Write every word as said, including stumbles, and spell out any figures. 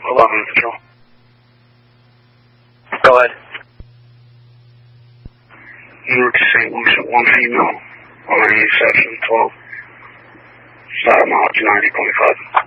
eleven Patrol. Go ahead. Newark to Saint Lucia, one female, on section twelve. Start mileage ninety point five.